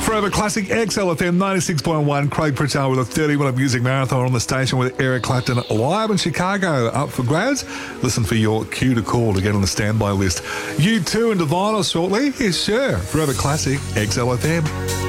Forever Classic XLFM 96.1. Craig Pritchard with a 30-minute music marathon on the station with Eric Clapton live in Chicago up for grabs. Listen for your cue to call to get on the standby list. U2 and Divine shortly. Here's Cher. Forever Classic XLFM.